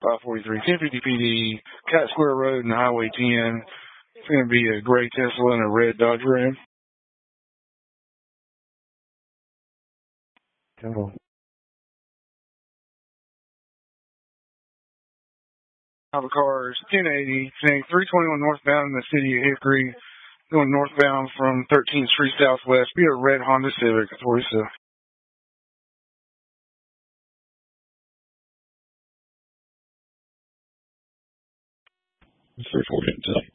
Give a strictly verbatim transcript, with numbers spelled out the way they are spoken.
five forty-three, ten fifty P D, Cat Square Road and Highway ten. It's going to be a gray Tesla and a red Dodge Ram. Total. The car is ten eighty, three twenty-one northbound in the city of Hickory, going northbound from thirteenth Street Southwest. Be a red Honda Civic, forty-seven. three forty and ten.